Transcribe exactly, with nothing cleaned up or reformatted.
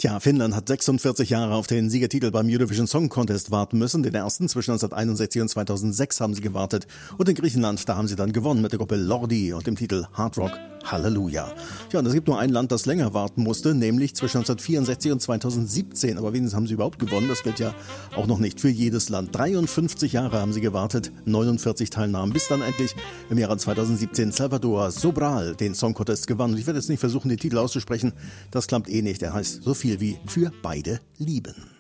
Tja, Finnland hat sechsundvierzig Jahre auf den Siegertitel beim Eurovision Song Contest warten müssen. Den ersten zwischen neunzehnhunderteinundsechzig und zweitausendsechs haben sie gewartet. Und in Griechenland, da haben sie dann gewonnen mit der Gruppe Lordi und dem Titel Hard Rock Halleluja. Ja, und es gibt nur ein Land, das länger warten musste, nämlich zwischen neunzehnhundertvierundsechzig und zweitausendsiebzehn. Aber wenigstens haben sie überhaupt gewonnen. Das gilt ja auch noch nicht für jedes Land. dreiundfünfzig Jahre haben sie gewartet, neunundvierzig Teilnahmen, bis dann endlich im Jahre zweitausendsiebzehn Salvador Sobral den Song Contest gewann. Und ich werde jetzt nicht versuchen, den Titel auszusprechen. Das klappt eh nicht. Er heißt so viel wie für beide lieben.